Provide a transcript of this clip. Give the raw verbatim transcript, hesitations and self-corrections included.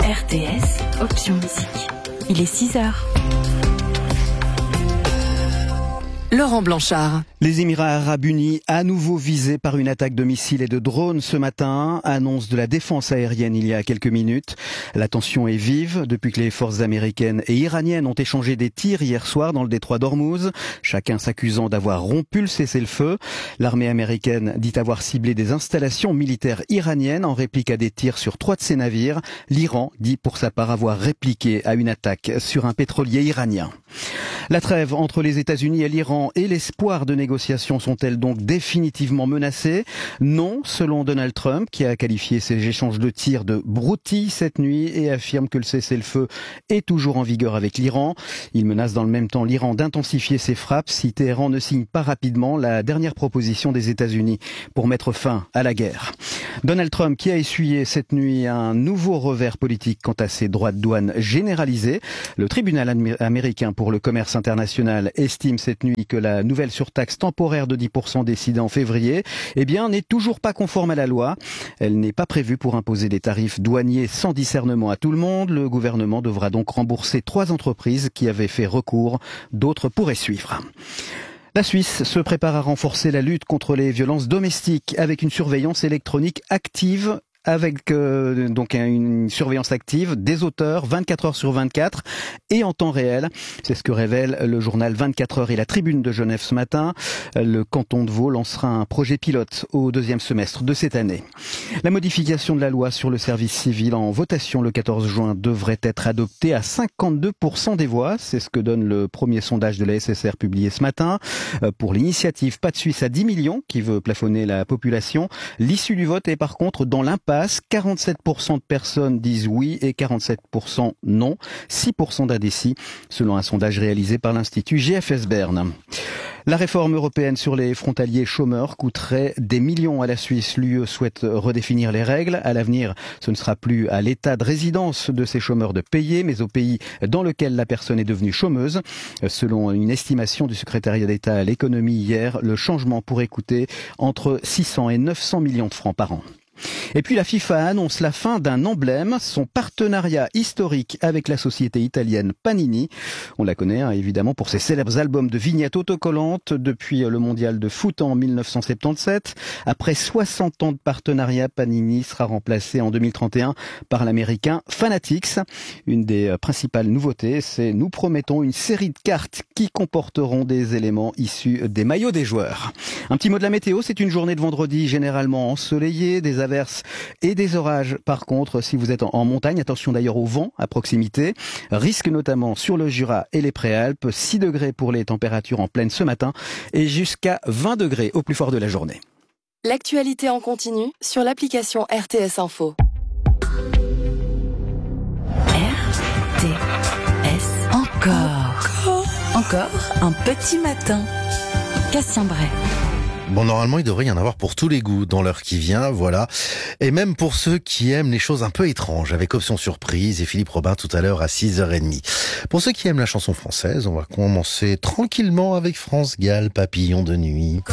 R T S, option musique. Il est six heures. Laurent Blanchard. Les Émirats Arabes Unis, à nouveau visés par une attaque de missiles et de drones ce matin, annonce de la défense aérienne il y a quelques minutes. La tension est vive depuis que les forces américaines et iraniennes ont échangé des tirs hier soir dans le détroit d'Ormuz, chacun s'accusant d'avoir rompu le cessez-le-feu. L'armée américaine dit avoir ciblé des installations militaires iraniennes en réplique à des tirs sur trois de ses navires. L'Iran dit pour sa part avoir répliqué à une attaque sur un pétrolier iranien. La trêve entre les États-Unis et l'Iran et l'espoir de négociations sont-elles donc définitivement menacées? Non, selon Donald Trump, qui a qualifié ces échanges de tirs de broutilles cette nuit et affirme que le cessez-le-feu est toujours en vigueur avec l'Iran. Il menace dans le même temps l'Iran d'intensifier ses frappes si Téhéran ne signe pas rapidement la dernière proposition des États-Unis pour mettre fin à la guerre. Donald Trump qui a essuyé cette nuit un nouveau revers politique quant à ses droits de douane généralisés. Le tribunal américain pour le commerce international estime cette nuit que la nouvelle surtaxe temporaire de dix pour cent décidée en février, eh bien, n'est toujours pas conforme à la loi. Elle n'est pas prévue pour imposer des tarifs douaniers sans discernement à tout le monde. Le gouvernement devra donc rembourser trois entreprises qui avaient fait recours. D'autres pourraient suivre. La Suisse se prépare à renforcer la lutte contre les violences domestiques avec une surveillance électronique active. Avec euh, donc une surveillance active des auteurs vingt-quatre heures sur vingt-quatre et en temps réel. C'est ce que révèle le journal vingt-quatre heures et la Tribune de Genève ce matin. Le canton de Vaud lancera un projet pilote au deuxième semestre de cette année. La modification de la loi sur le service civil en votation le quatorze juin devrait être adoptée à cinquante-deux pour cent des voix. C'est ce que donne le premier sondage de la S S R publié ce matin. Pour l'initiative Pas de Suisse à dix millions qui veut plafonner la population, l'issue du vote est par contre dans l'impasse. quarante-sept pour cent de personnes disent oui et quarante-sept pour cent non. six pour cent d'indécis, selon un sondage réalisé par l'Institut G F S Berne. La réforme européenne sur les frontaliers chômeurs coûterait des millions à la Suisse. L'U E souhaite redéfinir les règles. À l'avenir, ce ne sera plus à l'état de résidence de ces chômeurs de payer, mais au pays dans lequel la personne est devenue chômeuse. Selon une estimation du secrétariat d'État à l'économie hier, le changement pourrait coûter entre six cents et neuf cents millions de francs par an. Et puis la FIFA annonce la fin d'un emblème, son partenariat historique avec la société italienne Panini. On la connaît hein, évidemment pour ses célèbres albums de vignettes autocollantes depuis le mondial de foot en mille neuf cent soixante-dix-sept. Après soixante ans de partenariat, Panini sera remplacé en deux mille trente et un par l'américain Fanatics. Une des principales nouveautés, c'est nous promettons une série de cartes qui comporteront des éléments issus des maillots des joueurs. Un petit mot de la météo, c'est une journée de vendredi généralement ensoleillée, des averses et des orages. Par contre, si vous êtes en montagne, attention d'ailleurs au vent à proximité. Risque notamment sur le Jura et les Préalpes. six degrés pour les températures en plaine ce matin et jusqu'à vingt degrés au plus fort de la journée. L'actualité en continu sur l'application R T S Info. R T S. Encore. Encore un petit matin. Cassien Bray. Bon, normalement, il devrait y en avoir pour tous les goûts dans l'heure qui vient, voilà. Et même pour ceux qui aiment les choses un peu étranges, avec Option Surprise et Philippe Robin tout à l'heure à six heures trente. Pour ceux qui aiment la chanson française, on va commencer tranquillement avec France Gall, Papillon de nuit.